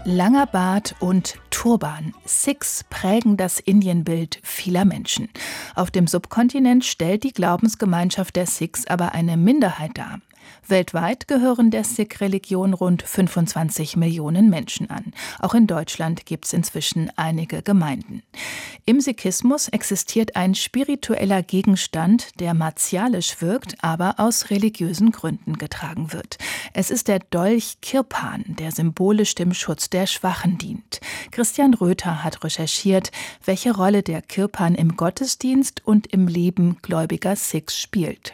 Langer Bart und Turban. Sikhs prägen das Indienbild vieler Menschen. Auf dem Subkontinent stellt die Glaubensgemeinschaft der Sikhs aber eine Minderheit dar. Weltweit gehören der Sikh-Religion rund 25 Millionen Menschen an. Auch in Deutschland gibt es inzwischen einige Gemeinden. Im Sikhismus existiert ein spiritueller Gegenstand, der martialisch wirkt, aber aus religiösen Gründen getragen wird. Es ist der Dolch Kirpan, der symbolisch dem Schutz der Schwachen dient. Christian Röther hat recherchiert, welche Rolle der Kirpan im Gottesdienst und im Leben gläubiger Sikhs spielt.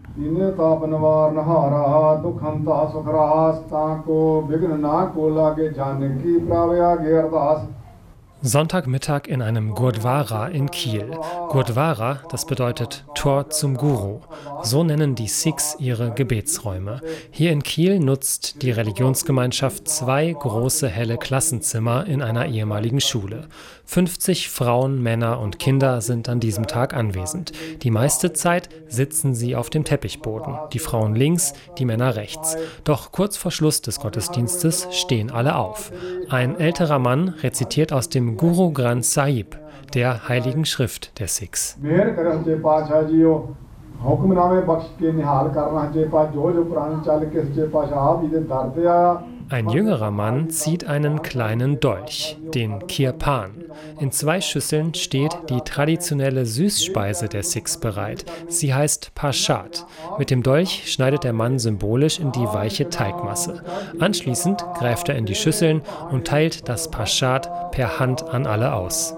Sonntagmittag in einem Gurdwara in Kiel. Gurdwara, das bedeutet Tor zum Guru. So nennen die Sikhs ihre Gebetsräume. Hier in Kiel nutzt die Religionsgemeinschaft 2 große helle Klassenzimmer in einer ehemaligen Schule. 50 Frauen, Männer und Kinder sind an diesem Tag anwesend. Die meiste Zeit sitzen sie auf dem Teppichboden. Die Frauen links, die Männer rechts. Doch kurz vor Schluss des Gottesdienstes stehen alle auf. Ein älterer Mann rezitiert aus dem Guru Granth Sahib, der Heiligen Schrift der Sikhs. Ein jüngerer Mann zieht einen kleinen Dolch, den Kirpan. In 2 Schüsseln steht die traditionelle Süßspeise der Sikhs bereit. Sie heißt Prasad. Mit dem Dolch schneidet der Mann symbolisch in die weiche Teigmasse. Anschließend greift er in die Schüsseln und teilt das Prasad per Hand an alle aus.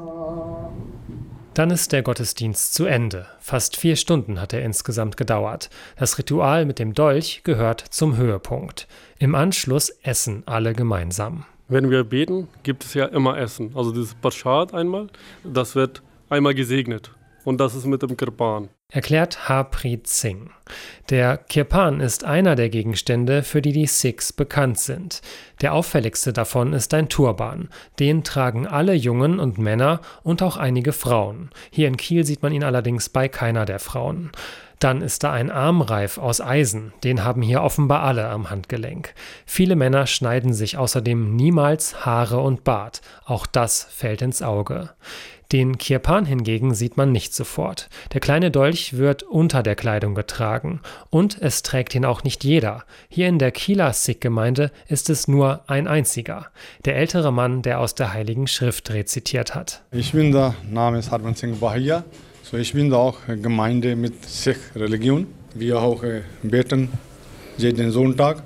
Dann ist der Gottesdienst zu Ende. Fast 4 Stunden hat er insgesamt gedauert. Das Ritual mit dem Dolch gehört zum Höhepunkt. Im Anschluss essen alle gemeinsam. Wenn wir beten, gibt es ja immer Essen. Also dieses Prasad einmal, das wird einmal gesegnet. Und das ist mit dem Kirpan. Erklärt Harpreet Singh. Der Kirpan ist einer der Gegenstände, für die die Sikhs bekannt sind. Der auffälligste davon ist ein Turban. Den tragen alle Jungen und Männer und auch einige Frauen. Hier in Kiel sieht man ihn allerdings bei keiner der Frauen. Dann ist da ein Armreif aus Eisen, den haben hier offenbar alle am Handgelenk. Viele Männer schneiden sich außerdem niemals Haare und Bart. Auch das fällt ins Auge. Den Kirpan hingegen sieht man nicht sofort. Der kleine Dolch wird unter der Kleidung getragen. Und es trägt ihn auch nicht jeder. Hier in der Kieler Sikh-Gemeinde ist es nur ein einziger. Der ältere Mann, der aus der Heiligen Schrift rezitiert hat. Ich bin der Name ist Harman Singh Bahia. Ich bin da auch Gemeinde mit Sikh-Religion. Wir auch beten jeden Sonntag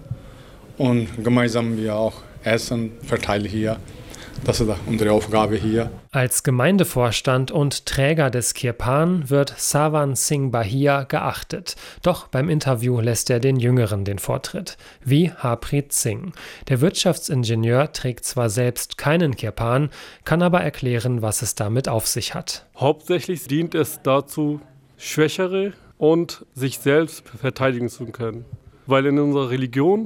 und gemeinsam wir auch Essen verteilen hier. Das ist unsere Aufgabe hier. Als Gemeindevorstand und Träger des Kirpan wird Sawan Singh Bahia geachtet. Doch beim Interview lässt er den Jüngeren den Vortritt, wie Harpreet Singh. Der Wirtschaftsingenieur trägt zwar selbst keinen Kirpan, kann aber erklären, was es damit auf sich hat. Hauptsächlich dient es dazu, Schwächere und sich selbst verteidigen zu können. Weil in unserer Religion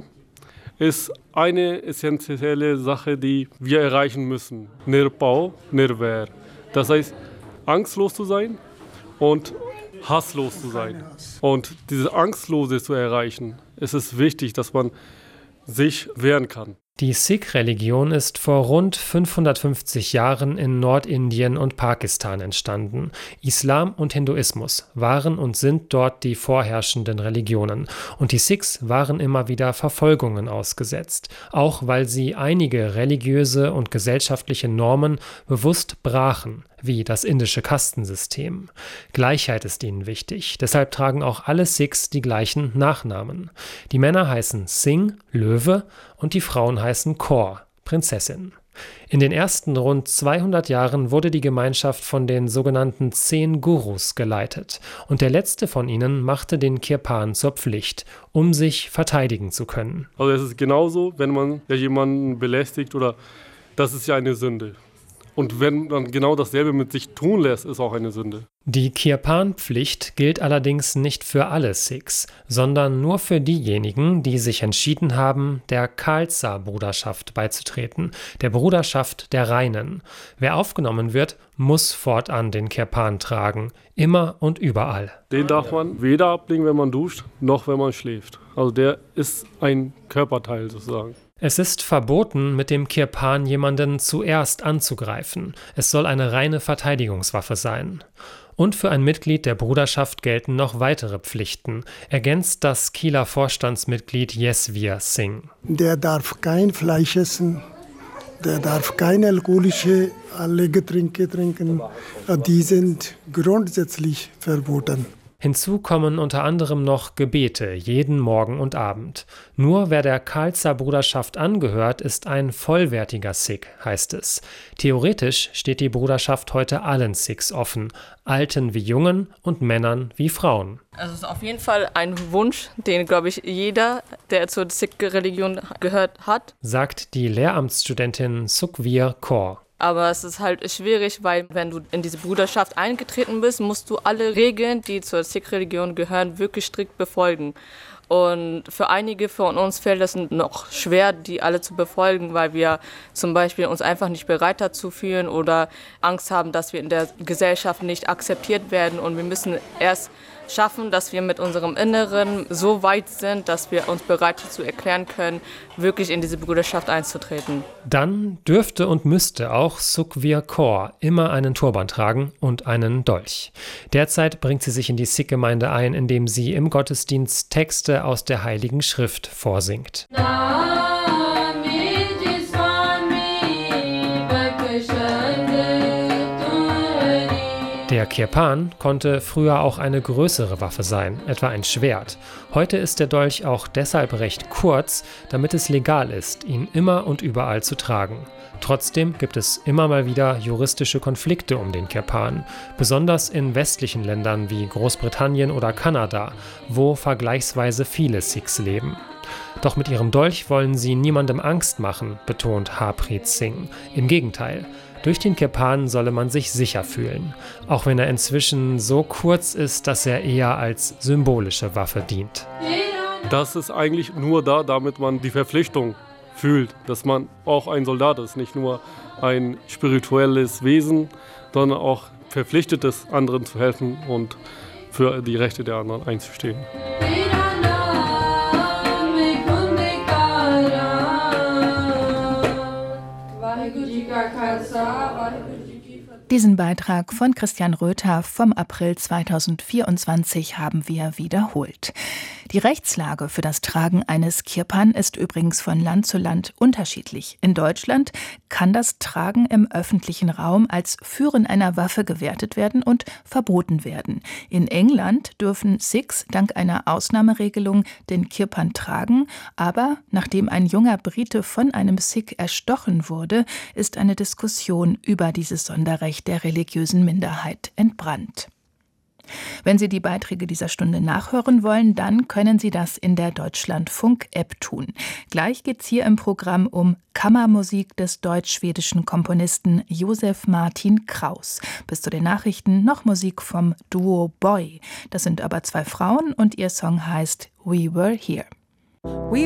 ist eine essentielle Sache, die wir erreichen müssen. Nirpau, Nirvair. Das heißt, angstlos zu sein und hasslos zu sein. Und diese Angstlose zu erreichen, ist es wichtig, dass man sich wehren kann. Die Sikh-Religion ist vor rund 550 Jahren in Nordindien und Pakistan entstanden. Islam und Hinduismus waren und sind dort die vorherrschenden Religionen. Und die Sikhs waren immer wieder Verfolgungen ausgesetzt, auch weil sie einige religiöse und gesellschaftliche Normen bewusst brachen, wie das indische Kastensystem. Gleichheit ist ihnen wichtig, deshalb tragen auch alle Sikhs die gleichen Nachnamen. Die Männer heißen Singh, Löwe, und die Frauen heißen Kaur, Prinzessin. In den ersten rund 200 Jahren wurde die Gemeinschaft von den sogenannten 10 Gurus geleitet. Und der letzte von ihnen machte den Kirpan zur Pflicht, um sich verteidigen zu können. Also es ist genauso, wenn man jemanden belästigt, oder das ist ja eine Sünde. Und wenn man genau dasselbe mit sich tun lässt, ist auch eine Sünde. Die Kirpan-Pflicht gilt allerdings nicht für alle Sikhs, sondern nur für diejenigen, die sich entschieden haben, der Khalsa-Bruderschaft beizutreten, der Bruderschaft der Reinen. Wer aufgenommen wird, muss fortan den Kirpan tragen, immer und überall. Den darf man weder ablegen, wenn man duscht, noch wenn man schläft. Also der ist ein Körperteil sozusagen. Es ist verboten, mit dem Kirpan jemanden zuerst anzugreifen. Es soll eine reine Verteidigungswaffe sein. Und für ein Mitglied der Bruderschaft gelten noch weitere Pflichten, ergänzt das Kieler Vorstandsmitglied Jesvir Singh. Der darf kein Fleisch essen, der darf keine alkoholische Getränke trinken. Die sind grundsätzlich verboten. Hinzu kommen unter anderem noch Gebete jeden Morgen und Abend. Nur wer der Khalsa Bruderschaft angehört, ist ein vollwertiger Sikh, heißt es. Theoretisch steht die Bruderschaft heute allen Sikhs offen, Alten wie Jungen und Männern wie Frauen. Also es ist auf jeden Fall ein Wunsch, den, glaube ich, jeder, der zur Sikh-Religion gehört hat, sagt die Lehramtsstudentin Sukhvir Kaur. Aber es ist halt schwierig, weil wenn du in diese Bruderschaft eingetreten bist, musst du alle Regeln, die zur Sikh-Religion gehören, wirklich strikt befolgen. Und für einige von uns fällt es noch schwer, die alle zu befolgen, weil wir zum Beispiel uns einfach nicht bereit dazu fühlen oder Angst haben, dass wir in der Gesellschaft nicht akzeptiert werden. Und wir müssen erst schaffen, dass wir mit unserem Inneren so weit sind, dass wir uns bereit dazu erklären können, wirklich in diese Bruderschaft einzutreten. Dann dürfte und müsste auch Sukhvir Kaur immer einen Turban tragen und einen Dolch. Derzeit bringt sie sich in die Sikh-Gemeinde ein, indem sie im Gottesdienst Texte aus der Heiligen Schrift vorsingt. Der Kirpan konnte früher auch eine größere Waffe sein, etwa ein Schwert. Heute ist der Dolch auch deshalb recht kurz, damit es legal ist, ihn immer und überall zu tragen. Trotzdem gibt es immer mal wieder juristische Konflikte um den Kirpan, besonders in westlichen Ländern wie Großbritannien oder Kanada, wo vergleichsweise viele Sikhs leben. Doch mit ihrem Dolch wollen sie niemandem Angst machen, betont Harpreet Singh. Im Gegenteil. Durch den Kirpan solle man sich sicher fühlen, auch wenn er inzwischen so kurz ist, dass er eher als symbolische Waffe dient. Das ist eigentlich nur da, damit man die Verpflichtung fühlt, dass man auch ein Soldat ist, nicht nur ein spirituelles Wesen, sondern auch verpflichtet ist, anderen zu helfen und für die Rechte der anderen einzustehen. Diesen Beitrag von Christian Röther vom April 2024 haben wir wiederholt. Die Rechtslage für das Tragen eines Kirpan ist übrigens von Land zu Land unterschiedlich. In Deutschland kann das Tragen im öffentlichen Raum als Führen einer Waffe gewertet werden und verboten werden. In England dürfen Sikhs dank einer Ausnahmeregelung den Kirpan tragen, aber nachdem ein junger Brite von einem Sikh erstochen wurde, ist eine Diskussion über dieses Sonderrecht der religiösen Minderheit entbrannt. Wenn Sie die Beiträge dieser Stunde nachhören wollen, dann können Sie das in der Deutschlandfunk-App tun. Gleich geht's hier im Programm um Kammermusik des deutsch-schwedischen Komponisten Josef Martin Kraus. Bis zu den Nachrichten noch Musik vom Duo Boy. Das sind aber zwei Frauen und ihr Song heißt We Were Here.